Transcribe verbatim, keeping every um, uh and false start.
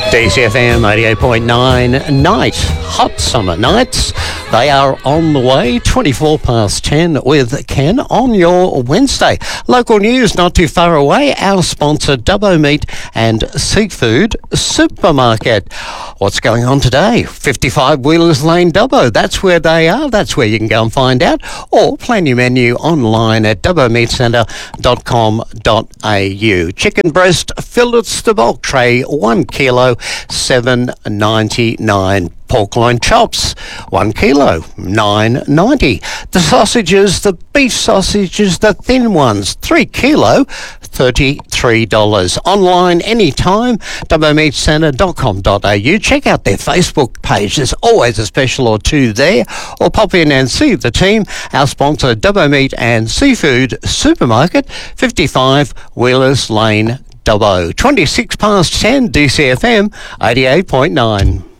D C F M eighty-eight point nine night, hot summer nights. They are on the way, twenty-four past ten with Ken on your Wednesday. Local news not too far away, our sponsor Dubbo Meat and Seafood Supermarket. What's going on today? fifty-five Wheelers Lane, Dubbo. That's where they are. That's where you can go and find out. Or plan your menu online at dubbo meat centre dot com dot a u. Chicken breast fillets to bulk tray, one kilo, seven ninety-nine. Pork loin chops, one kilo, nine ninety. The sausages, the beef sausages, the thin ones, three kilo, thirty-three dollars. Online anytime, dubbo meat centre dot com dot a u. Check out their Facebook page. There's always a special or two there. Or pop in and see the team. Our sponsor, Dubbo Meat and Seafood Supermarket, fifty-five Wheelers Lane, Dubbo. twenty-six past ten, D C F M eighty-eight point nine.